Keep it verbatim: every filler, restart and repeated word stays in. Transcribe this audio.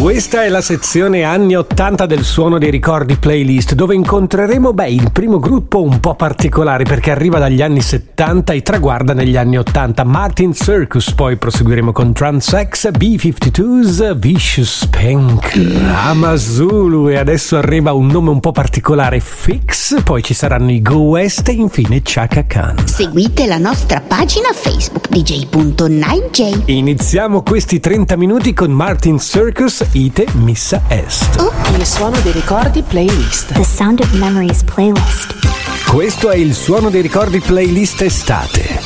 Questa è la sezione anni ottanta del Suono dei Ricordi Playlist, dove incontreremo, beh, il primo gruppo un po' particolare perché arriva dagli anni settanta e traguarda negli anni ottanta, Martin Circus. Poi proseguiremo con Transex, B cinquantadue, Vicious Spank, Amazulu, e adesso arriva un nome un po' particolare, Fix. Poi ci saranno i Go West e infine Chaka Khan. Seguite la nostra pagina Facebook d j punto night j. Iniziamo questi trenta minuti con Martin Circus, Ite Missa Est. Oh. Il Suono dei Ricordi Playlist. The Sound of Memories playlist. Questo è il Suono dei Ricordi Playlist estate.